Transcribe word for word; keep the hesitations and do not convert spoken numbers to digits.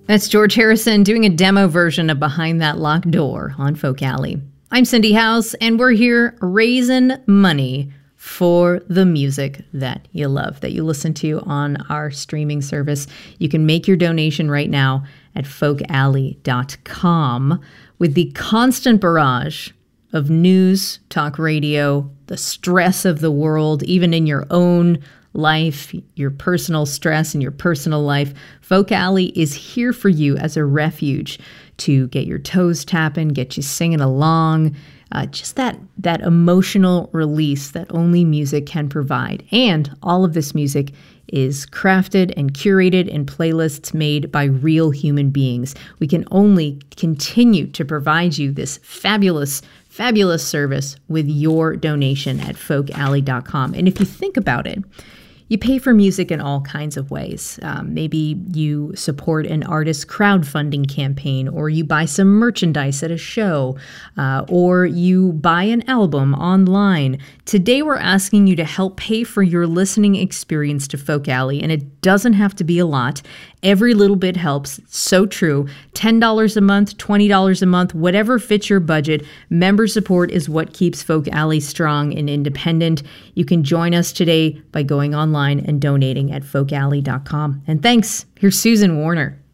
That's George Harrison doing a demo version of Behind That Locked Door on Folk Alley. I'm Cindy House, and we're here raising money for the music that you love, that you listen to on our streaming service. You can make your donation right now at folk alley dot com. With the constant barrage of news, talk radio, the stress of the world, even in your own life, your personal stress in your personal life, Folk Alley is here for you as a refuge to get your toes tapping, get you singing along, uh, just that that emotional release that only music can provide. And all of this music is crafted and curated in playlists made by real human beings. We can only continue to provide you this fabulous, fabulous service with your donation at folk alley dot com. And if you think about it, you pay for music in all kinds of ways. Um, maybe you support an artist crowdfunding campaign, or you buy some merchandise at a show, uh, or you buy an album online. Today, we're asking you to help pay for your listening experience to Folk Alley, and it doesn't have to be a lot. Every little bit helps. It's so true. ten dollars a month, twenty dollars a month, whatever fits your budget. Member support is what keeps Folk Alley strong and independent. You can join us today by going online and donating at folk alley dot com. And thanks. Here's Susan Warner.